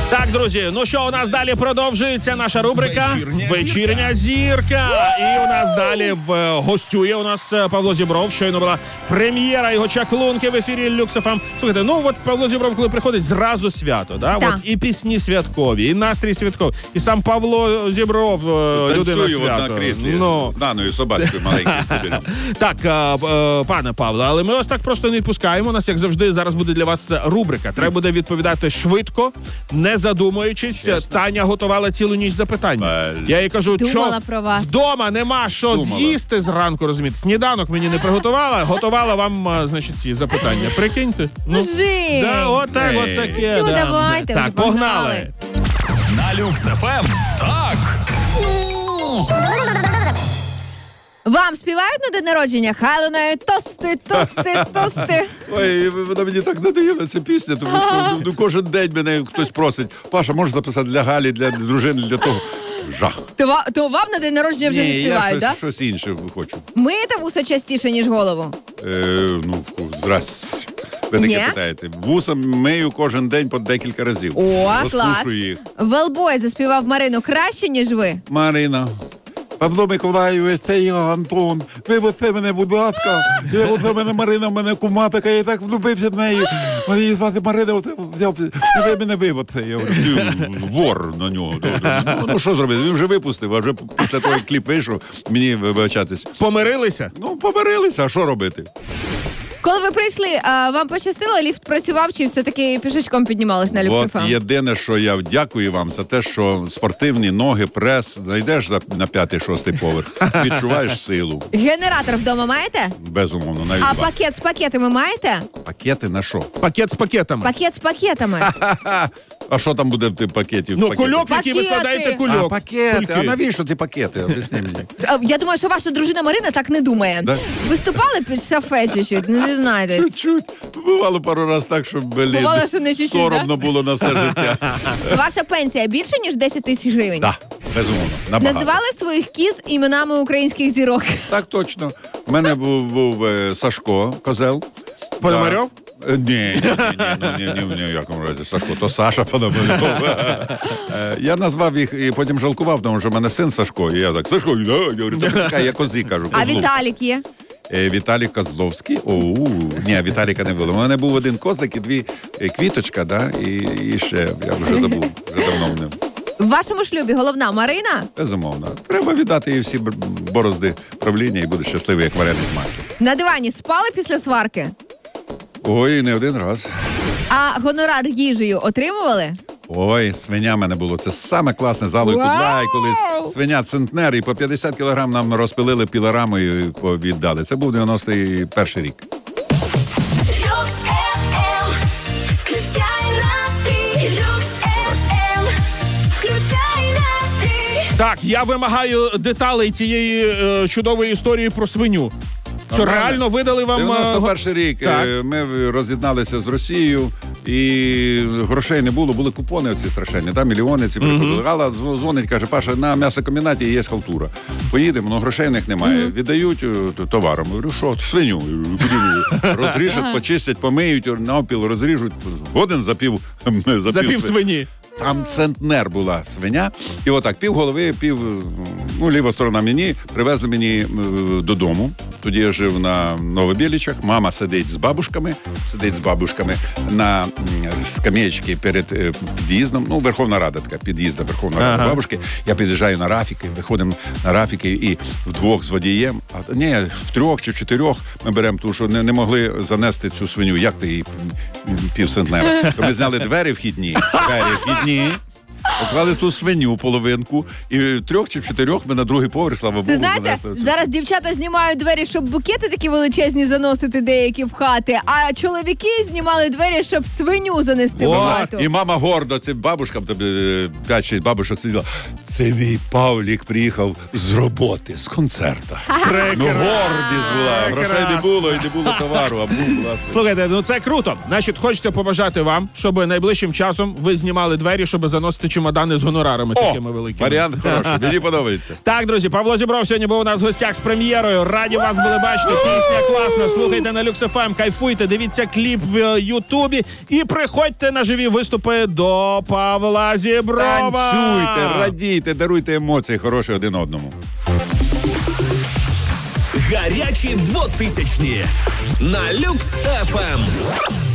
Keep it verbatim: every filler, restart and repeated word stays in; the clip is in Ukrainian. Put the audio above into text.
Так, друзі, ну що, у нас далі продовжується наша рубрика Вечірня, Вечірня зірка. І у нас далі в, гостює у нас Павло Зібров. Щойно була прем'єра його чаклунки в ефірі Люкс еф ем. Слухайте, ну от Павло Зібров, коли приходить, зразу свято, да? Да. От і пісні святкові, і настрій святковий, і сам Павло Зібров, людина Танцюю свято. на кріслі Ну. з даною собачкою маленькою. Так, а, а, пане Павло, але ми вас так просто не відпускаємо. У нас, як завжди, зараз буде для вас рубрика. Треба буде відповідати швидко, не задумуючись. Чесно. Таня готувала цілу ніч запитання. Правильно. Я їй кажу, Думала що про вас. вдома нема що Думала. з'їсти зранку, розумієте. Сніданок мені не приготувала, готувала вам, а, значить, ці запитання. Прикиньте. Ну, жить. Да, от так, Ей. от таке. Все, да. давайте, Так, вже погнали. погнали. На Люкс еф ем. Так. Вам співають на день народження? Хай лунають тости, тости, тости. Ой, вона мені так надоїла, ця пісня, тому що ну, кожен день мене хтось просить. Паша, можеш записати для Галі, для дружини, для того. Жах. То, ва- то вам на день народження вже Ні, не я співають, щось, так? щось інше хочу. Да? Миєте вуса частіше, ніж голову? Е, ну, здрасте. Ви таке Ні? питаєте. Вуса мию кожен день по декілька разів. О, Розпушую клас. їх. Велбой заспівав Марину краще, ніж ви? Марина. Павло Миколаївич, це я, Антон. Ви оце мене, будь ласка. Я оце мене Марина, в мене кума така, я так влюбився в неї. Мені її звати Марина, оце взяв. Ви мене вив оце. Я говорю, ти вор на нього. Ну, ну що зробити? Він вже випустив, а вже після того, як кліп вийшов, мені вибачатись. Помирилися? Ну, помирилися, а що робити? Коли ви прийшли, а, вам пощастило, ліфт працював, чи все-таки пішечком піднімались на От люксифа? єдине, що я дякую вам за те, що спортивні ноги, прес, знайдеш за- на п'ятий-шостий поверх, відчуваєш силу. Генератор вдома маєте? Безумовно, навіть А два. пакет з пакетами маєте? Пакети на що? Пакет з пакетами. Пакет з пакетами. А що там буде в тих пакетів? Ну, Пакети? кульок, який ви Пакети. складаєте А, кульок. пакети. Кульки. А навіщо ті пакети? Об'ясни мені. А, Я думаю, що ваша дружина Марина так не думає. Да? Виступали під шафе чуть-чуть? Не знаєте. Чуть-чуть. Бувало пару раз так, що, блін, Бувало, що не чуть-чуть, соромно було на все життя. Ваша пенсія більше, ніж десять тисяч гривень? Так, безумовно. Набагато. Називали своїх кіз іменами українських зірок? Так точно. У мене був, був е, Сашко Козел. Пономарьов? Да. Е, Ні, ні, ні, ні, ні, ні, ні, в якому разі. Сашко, то Саша Пономарьов. Е, Я назвав їх і потім жалкував, тому що в мене син Сашко. І я так, Сашко, да. Я говорю, та почекай, я Козі кажу. А Козлов. Віталік є? Е, Віталій Козловський. Оу, ні, Віталіка не було. У мене був один козлик і дві е, квіточка, да, і, і ще, я вже забув, вже давно в ним. В вашому шлюбі головна Марина? Безумовно. Треба віддати їй всі б- борозди правління і буде щасливий, як вареник в маслі. На дивані спали після сварки? Ой, не один раз. А гонорар їжею отримували? Ой, свиня в мене було. Це саме класне зало і Вау! кудла. І колись свиня центнер, і по п'ятдесят кілограм нам розпилили пілорамою і віддали. Це був дев'яносто перший рік. Люкс еф ем, включай настрій. Люкс еф ем, включай настрій. Так, я вимагаю деталей цієї е, чудової історії про свиню. Що Нормально. реально видали вам... е, дев'яносто перший рік. Так. е, Ми роз'єдналися з Росією, і грошей не було, були купони оці страшенні, да, мільйони ці приходили. Гала дз- дзвонить, каже, Паша, на м'ясокомбінаті є халтура. Поїдемо, але грошей в них немає. Віддають е, т- товаром. Я говорю, що, свиню? Я говорю, «Куди ви?» Розріжуть, почистять, помиють, навпіл розріжуть. Годин за пів, за За пів свині. свині. Там центнер була свиня, і отак пів голови, пів, ну, ліва сторона мені, привезли мені е, додому. Тоді я жив на Новобілічах, мама сидить з бабушками, сидить з бабушками на м, скам'ячці перед е, під'їздом, ну, Верховна Рада така, під'їзд до Верховної Ради Ага. бабушки. Я під'їжджаю на Рафіки, виходимо на Рафіки і вдвох з водієм, а ні, в трьох чи чотирьох ми беремо, тому що не, не могли занести цю свиню, як ти її пів центнера. То ми зняли двері вхідні, двері вхідні, поклали ту свиню половинку, і в трьох чи в чотирьох ми на другий поверх, слава Богу, Ти знаєте, занесли цю. зараз дівчата знімають двері, щоб букети такі величезні заносити деякі в хати, а чоловіки знімали двері, щоб свиню занести в О, хату. І мама гордо цим бабушкам, тобі п'ять-шість бабушок сиділа. Це мій Павлік приїхав з роботи, з концерта. Ну, гордість була. Грошей не було і не було товару, а був була свиня. Слухайте, ну це круто. Значить, хочете побажати вам, щоб найближчим часом ви знімали двері, щоб заносити чимало чемодани з гонорарами О, такими великими. варіант хороший, мені подобається. Так, друзі, Павло Зібров сьогодні був у нас в гостях з прем'єрою. Раді вас були бачити. Пісня класна. Слухайте на Люкс еф ем, кайфуйте, дивіться кліп в Ютубі і приходьте на живі виступи до Павла Зіброва. Танцюйте, радійте, даруйте емоції хороші один одному. Гарячі двотисячні на Люкс еф ем.